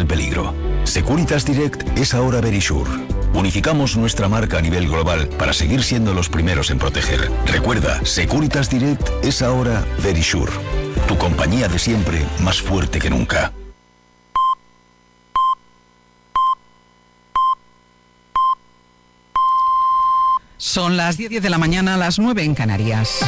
peligro. Securitas Direct es ahora Verisure. Unificamos nuestra marca a nivel global para seguir siendo los primeros en proteger. Recuerda, Securitas Direct es ahora Verisure. Tu compañía de siempre, más fuerte que nunca. Son las 10 de la mañana, las 9 en Canarias.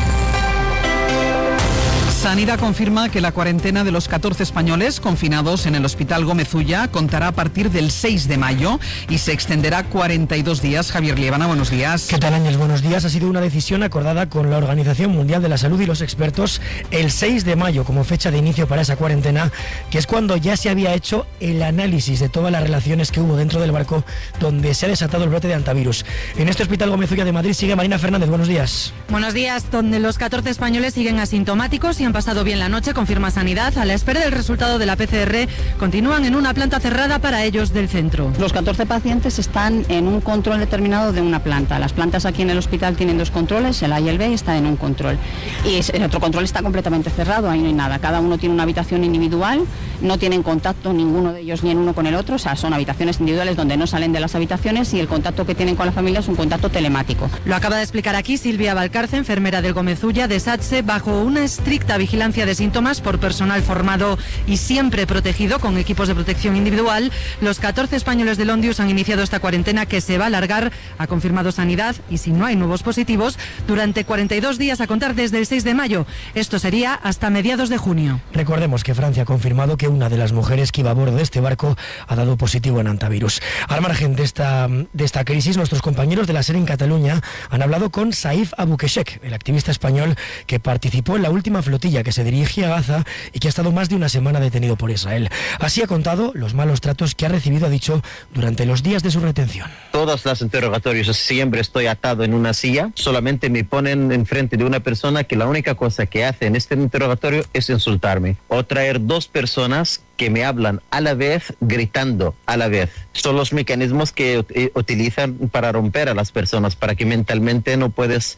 Sanidad confirma que la cuarentena de los 14 españoles confinados en el Hospital Gómez Ulla contará a partir del 6 de mayo y se extenderá 42 días. Javier Liébana, buenos días. ¿Qué tal, Ángel? Buenos días. Ha sido una decisión acordada con la Organización Mundial de la Salud y los expertos el 6 de mayo como fecha de inicio para esa cuarentena, que es cuando ya se había hecho el análisis de todas las relaciones que hubo dentro del barco donde se ha desatado el brote de hantavirus. En este Hospital Gómez Ulla de Madrid sigue Marina Fernández. Buenos días. Buenos días, donde los 14 españoles siguen asintomáticos y han pasado bien la noche, confirma Sanidad. A la espera del resultado de la PCR, continúan en una planta cerrada para ellos del centro. Los 14 pacientes están en un control determinado de una planta. Las plantas aquí en el hospital tienen dos controles, el A y el B, está en un control. Y el otro control está completamente cerrado, ahí no hay nada. Cada uno tiene una habitación individual, no tienen contacto ninguno de ellos ni el uno con el otro, o sea, son habitaciones individuales donde no salen de las habitaciones y el contacto que tienen con la familia es un contacto telemático. Lo acaba de explicar aquí Silvia Valcarce, enfermera del Gómez Ulla de SATSE, bajo una estricta vigilancia de síntomas por personal formado y siempre protegido con equipos de protección individual. Los 14 españoles de Londius han iniciado esta cuarentena que se va a alargar, ha confirmado Sanidad, y si no hay nuevos positivos, durante 42 días a contar desde el 6 de mayo. Esto sería hasta mediados de junio. Recordemos que Francia ha confirmado que una de las mujeres que iba a bordo de este barco ha dado positivo en hantavirus. Al margen de esta crisis, nuestros compañeros de la SER en Cataluña han hablado con Saif Aboukeshek, el activista español que participó en la última flotilla que se dirigía a Gaza y que ha estado más de una semana detenido por Israel. Así ha contado los malos tratos que ha recibido, ha dicho, durante los días de su retención. Todos los interrogatorios siempre estoy atado en una silla, solamente me ponen enfrente de una persona que la única cosa que hace en este interrogatorio es insultarme, o traer dos personas que me hablan a la vez, gritando a la vez. Son los mecanismos que utilizan para romper a las personas, para que mentalmente no puedes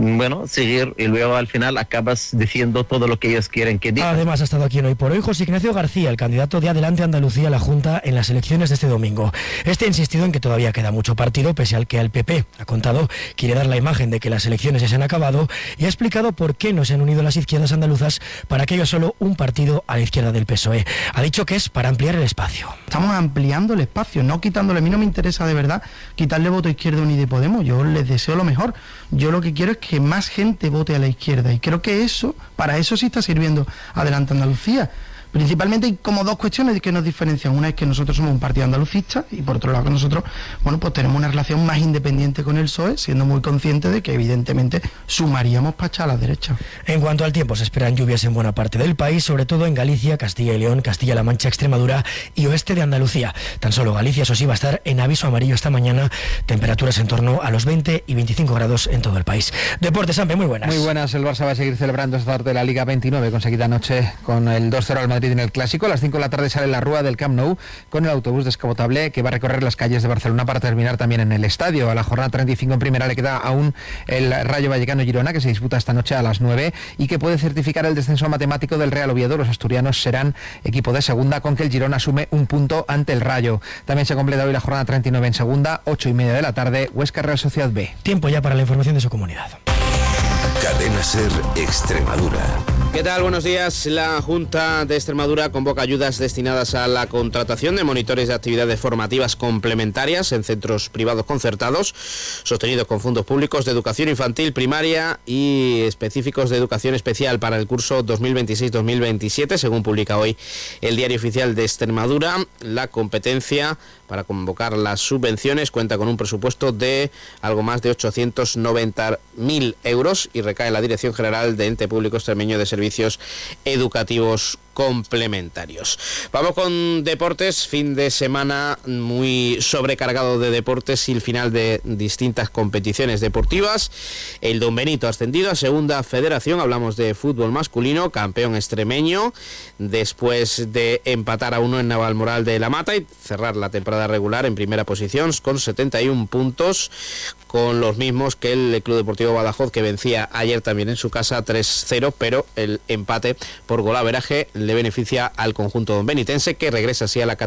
seguir, y luego al final acabas diciendo todo lo que ellos quieren que digan. Además ha estado aquí en Hoy por Hoy José Ignacio García, el candidato de Adelante Andalucía a la Junta en las elecciones de este domingo. Este ha insistido en que todavía queda mucho partido, pese al que al PP, ha contado, quiere dar la imagen de que las elecciones ya se han acabado, y ha explicado por qué no se han unido las izquierdas andaluzas para que haya solo un partido a la izquierda del PSOE. Ha dicho que es para ampliar el espacio. Estamos ampliando el espacio, no quitándole. A mí no me interesa de verdad quitarle voto a Izquierda Unida y Podemos. Yo les deseo lo mejor. Yo lo que quiero es que más gente vote a la izquierda, y creo que para eso sí está sirviendo Adelante Andalucía. Principalmente hay como dos cuestiones que nos diferencian. Una es que nosotros somos un partido andalucista, y por otro lado que nosotros, pues tenemos una relación más independiente con el PSOE, siendo muy conscientes de que evidentemente sumaríamos para echar a la derecha. En cuanto al tiempo, se esperan lluvias en buena parte del país, sobre todo en Galicia, Castilla y León, Castilla-La Mancha, Extremadura y oeste de Andalucía. Tan solo Galicia, eso sí, va a estar en aviso amarillo esta mañana, temperaturas en torno a los 20 y 25 grados en todo el país. Deportes, Ampe, muy buenas. Muy buenas, el Barça va a seguir celebrando esta tarde la Liga 29, conseguida anoche con el 2-0 al Madrid en el Clásico. A las 5 de la tarde sale la Rúa del Camp Nou con el autobús descapotable que va a recorrer las calles de Barcelona para terminar también en el estadio. A la jornada 35 en primera le queda aún el Rayo Vallecano-Girona, que se disputa esta noche a las 9 y que puede certificar el descenso matemático del Real Oviedo. Los asturianos serán equipo de segunda, con que el Girona asume un punto ante el Rayo. También se completa hoy la jornada 39 en segunda, 8:30 de la tarde, Huesca Real Sociedad B. Tiempo ya para la información de su comunidad. Cadena SER Extremadura. ¿Qué tal? Buenos días. La Junta de Extremadura convoca ayudas destinadas a la contratación de monitores de actividades formativas complementarias en centros privados concertados, sostenidos con fondos públicos de educación infantil, primaria y específicos de educación especial para el curso 2026-2027, según publica hoy el Diario Oficial de Extremadura. La competencia para convocar las subvenciones cuenta con un presupuesto de algo más de 890.000 euros y recae en la Dirección General de Ente Público Extremeño de Servicios Educativos Complementarios. Vamos con deportes, fin de semana muy sobrecargado de deportes y el final de distintas competiciones deportivas. El Don Benito ha ascendido a Segunda Federación, hablamos de fútbol masculino, campeón extremeño, después de empatar a 1 en Navalmoral de la Mata y cerrar la temporada regular en primera posición con 71 puntos, con los mismos que el Club Deportivo Badajoz, que vencía ayer también en su casa 3-0, pero el empate por golaveraje le beneficia al conjunto donbenitense, que regresa así a la categoría